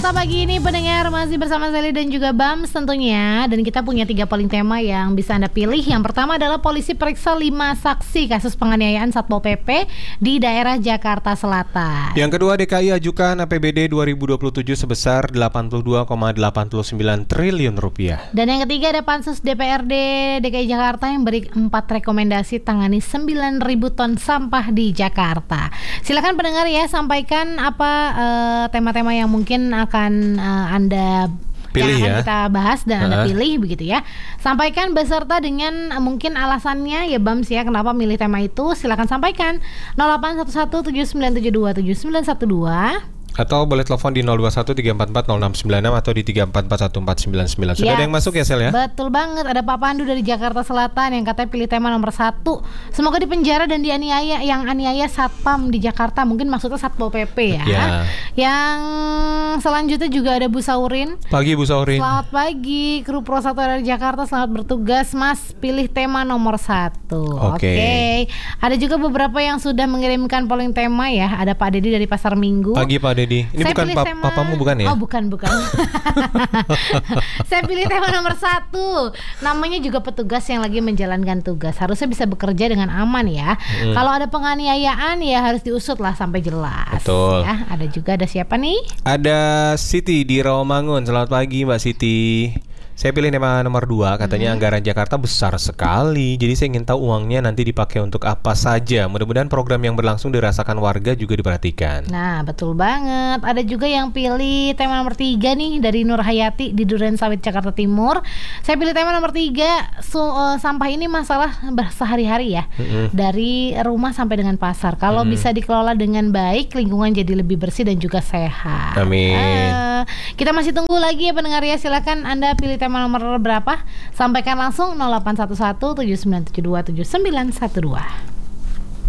Selasa pagi ini pendengar masih bersama Sally dan juga Bams tentunya. Dan kita punya 3 polling tema yang bisa Anda pilih. Yang pertama adalah polisi periksa 5 saksi kasus penganiayaan Satpol PP di daerah Jakarta Selatan. Yang kedua, DKI ajukan APBD 2027 sebesar 82,89 triliun rupiah. Dan yang ketiga ada Pansus DPRD DKI Jakarta yang beri 4 rekomendasi tangani 9.000 ton sampah di Jakarta. Silakan pendengar ya, sampaikan apa tema-tema yang mungkin akan Anda pilih yang akan ya, kita bahas dan Anda pilih begitu ya. Sampaikan beserta dengan mungkin alasannya ya Bams ya, kenapa milih tema itu. Silakan sampaikan 081179727912 atau boleh telepon di 021-344-0696 atau di 344-14999. Sudah ya, ada yang masuk ya Sel ya? Betul banget, ada Pak Pandu dari Jakarta Selatan yang katanya pilih tema nomor 1. Semoga dipenjara dan dianiaya, yang aniaya satpam di Jakarta, mungkin maksudnya Satpol PP ya. Yang selanjutnya juga ada Bu Saurin. Pagi Bu Saurin. Selamat pagi, kru Pro 1 dari Jakarta, selamat bertugas Mas, pilih tema nomor 1. Oke. Ada juga beberapa yang sudah mengirimkan polling tema ya. Ada Pak Dedi dari Pasar Minggu. Pagi Pak Dedi. Ini saya bukan papamu bukan ya? Oh bukan. Saya pilih tema nomor 1. Namanya juga petugas yang lagi menjalankan tugas, harusnya bisa bekerja dengan aman ya. Kalau ada penganiayaan ya harus diusut lah sampai jelas. Betul ya. Ada juga, ada siapa nih? Ada Siti di Rawamangun. Selamat pagi Mbak Siti. Saya pilih tema nomor 2. Katanya anggaran Jakarta besar sekali. Jadi saya ingin tahu uangnya nanti dipakai untuk apa saja. Mudah-mudahan program yang berlangsung dirasakan warga juga diperhatikan. Nah betul banget. Ada juga yang pilih tema nomor 3 nih, dari Nur Hayati di Duren Sawit Jakarta Timur. Saya pilih tema nomor 3. Sampah ini masalah sehari-hari ya. Dari rumah sampai dengan pasar. Kalau bisa dikelola dengan baik, lingkungan jadi lebih bersih dan juga sehat. Amin. Kita masih tunggu lagi ya pendengar ya. Silakan Anda pilih tema nomor berapa? Sampaikan langsung 0811 7972 7912.